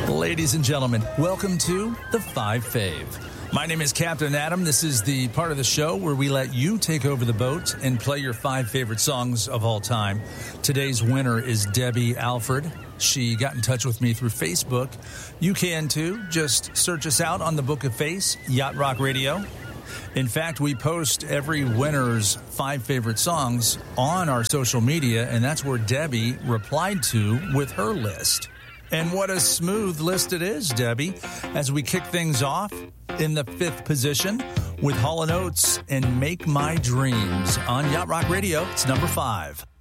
Ladies and gentlemen, welcome to The Five Fave. My name is Captain Adam. This is the part of the show where we let you take over the boat and play your 5 favorite songs of all time. Today's winner is Debbie Alford. She got in touch with me through Facebook. You can too. Just search us out on the Book of Face, Yacht Rock Radio. In fact, we post every winner's 5 favorite songs on our social media, and that's where Debbie replied to with her list. And what a smooth list it is, Debbie, as we kick things off in the 5th position with Hall & Oates and Make My Dreams on Yacht Rock Radio. It's number 5.